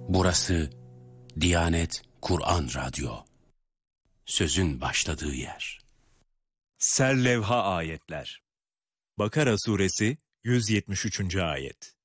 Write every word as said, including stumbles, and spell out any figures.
Burası Diyanet Kur'an Radyo. Sözün başladığı yer. Serlevha ayetler. Bakara suresi yüz yetmiş üçüncü ayet.